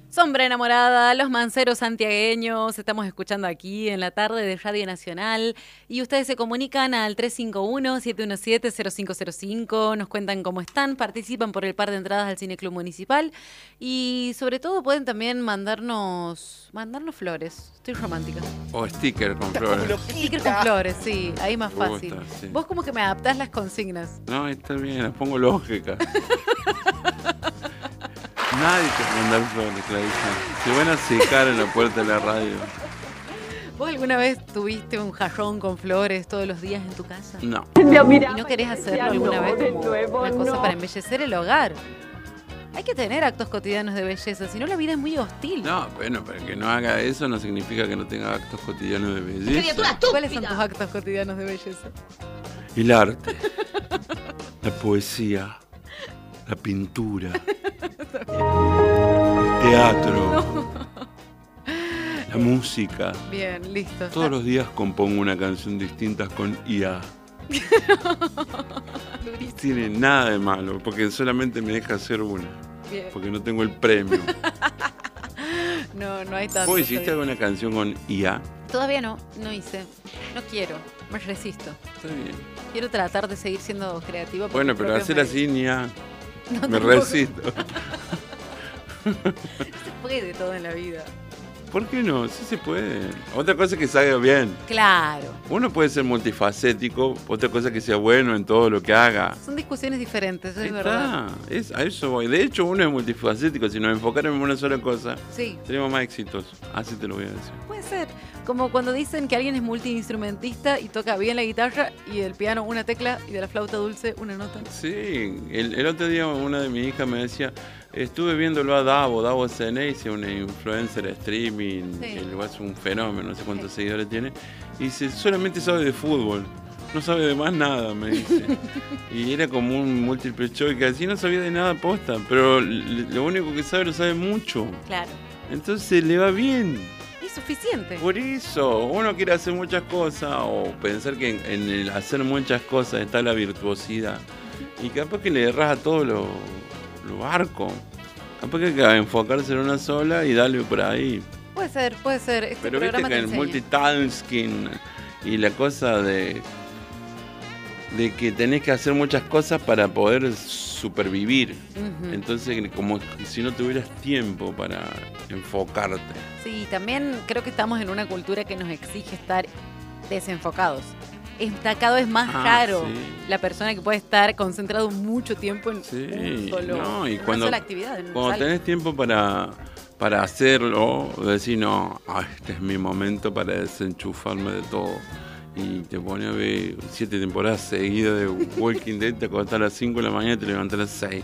Sombra Enamorada, Los Manceros Santiagueños, estamos escuchando aquí en la tarde de Radio Nacional y ustedes se comunican al 351-717-0505, nos cuentan cómo están, participan por el par de entradas al Cine Club Municipal y sobre todo pueden también mandarnos flores, estoy romántica. O sticker con flores. Sticker con flores, sí, ahí más fácil. Gusta, sí. Vos como que me adaptás las consignas. No, está bien, las pongo lógicas. Nadie te puede mandar flores, Clarisa. Se van a secar en la puerta de la radio. ¿Vos alguna vez tuviste un jarrón con flores todos los días en tu casa? No. ¿Y no querés hacerlo alguna vez como una cosa para embellecer el hogar? Hay que tener actos cotidianos de belleza, si no la vida es muy hostil. No, bueno, pero que no haga eso no significa que no tenga actos cotidianos de belleza. ¿Cuáles son tus actos cotidianos de belleza? El arte, la poesía, la pintura, el teatro, la música. Bien, listo. Todos los días compongo una canción distinta con IA. No tiene nada de malo, porque solamente me deja hacer una. Bien. Porque no tengo el premio. No hay tanto. ¿Vos hiciste alguna canción con IA? Todavía no hice. No quiero, me resisto. Está bien. Quiero tratar de seguir siendo creativa. por Bueno, mis pero propios hacer medios. así ni IA. No, Me tampoco. resisto. Se puede todo en la vida. ¿Por qué no? Sí se puede. Otra cosa es que salga bien. Claro. Uno puede ser multifacético, otra cosa es que sea bueno en todo lo que haga. Son discusiones diferentes, Ahí es verdad. está, a eso voy. De hecho, uno es multifacético. Si nos enfocáramos en una sola cosa, Sí, seríamos más exitosos. Así te lo voy a decir. puede ser. Como cuando dicen que alguien es multiinstrumentista y toca bien la guitarra y el piano una tecla y de la flauta dulce una nota. Sí, el otro día una de mis hijas me decía, estuve viéndolo a Davo Ceneice, una influencer streaming, Sí. el es un fenómeno, no sé cuántos seguidores tiene, y dice, solamente sabe de fútbol, no sabe de más nada, me dice. Y era como un multiple choice, que así no sabía de nada posta, pero lo único que sabe lo sabe mucho, Claro. entonces le va bien. Es suficiente. Por eso, uno quiere hacer muchas cosas o pensar que en el hacer muchas cosas está la virtuosidad. Y capaz que le erras a todo lo barco. Capaz que hay que enfocarse en una sola y darle por ahí. Puede ser. Este Pero viste programa que te el enseña. multitasking y la cosa de que tenés que hacer muchas cosas para poder supervivir. Ujú. Entonces, como si no tuvieras tiempo para enfocarte. Sí, también creo que estamos en una cultura que nos exige estar desenfocados. Está cada vez más raro sí. la persona que puede estar concentrado mucho tiempo en Sí, un solo, no, y en cuando- una sola actividad. en Cuando algo. tenés tiempo para hacerlo, decís, no, este es mi momento para desenchufarme de todo. Y te pones a ver 7 temporadas seguidas de Walking Dead, te acostás a las 5 de la mañana y te levantás a las 6.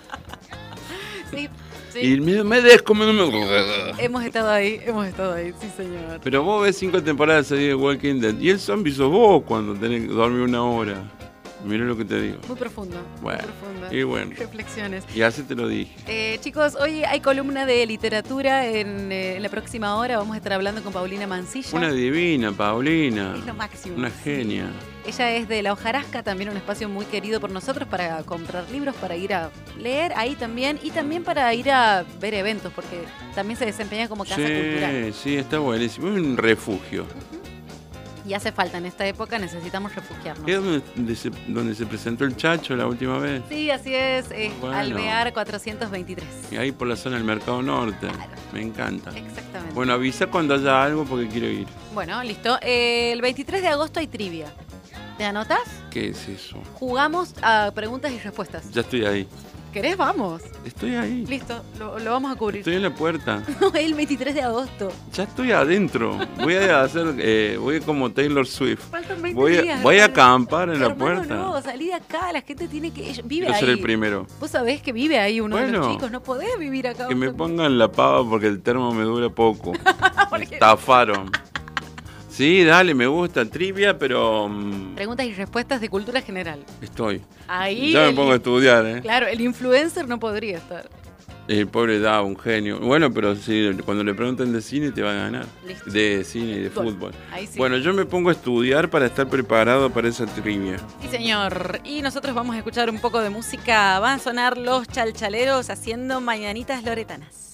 Sí, sí. Y me descomiendo. Hemos estado ahí, sí señor. Pero vos ves 5 temporadas seguidas de Walking Dead y el zombie sos vos cuando tenés que dormir una hora. Mirá lo que te digo. Muy profundo. Bueno, muy profundo. y bueno. Reflexiones. Y así te lo dije. Chicos, hoy hay columna de literatura en la próxima hora. Vamos a estar hablando con Paulina Mancilla. Una divina, Paulina. Es lo máximo. Una sí. genia. Ella es de La Hojarasca, también un espacio muy querido por nosotros para comprar libros, para ir a leer ahí también y también para ir a ver eventos, porque también se desempeña como casa cultural. Sí, está buenísimo. Es un refugio. Y hace falta en esta época, necesitamos refugiarnos. ¿Es donde se presentó el Chacho la última vez? Sí, así es, Bueno. Alvear 423. Y ahí por la zona del Mercado Norte. Claro. Me encanta. Exactamente. Bueno, avisa cuando haya algo porque quiero ir. Bueno, listo. El 23 de agosto hay trivia. ¿Te anotas? ¿Qué es eso? Jugamos a preguntas y respuestas. Ya estoy ahí. ¿Querés? Vamos. Estoy ahí. Listo, lo vamos a cubrir. Estoy en la puerta. No, el 23 de agosto. Ya estoy adentro. Voy a hacer, voy como Taylor Swift. Faltan 20 Voy días. a hermano. acampar en la Hermano, puerta. No, salí de acá, la gente tiene que... Vive Quiero ahí. ser el primero. Vos sabés que vive ahí uno de los Bueno. chicos, no podés vivir acá. Que me vos pongan la pava porque el termo me dura poco. ¿Por Me qué? estafaron. Sí, dale, me gusta. Trivia, pero Preguntas y respuestas de cultura general. estoy. Ahí Ya me el- pongo a estudiar, ¿eh? Claro, el influencer no podría estar. El pobre da un genio. Bueno, pero sí, cuando le preguntan de cine te va a ganar. Listo. De cine y de Gol. fútbol. Ahí sí. Bueno, yo me pongo a estudiar para estar preparado para esa trivia. Sí, señor. Y nosotros vamos a escuchar un poco de música. Van a sonar los chalchaleros haciendo mañanitas loretanas.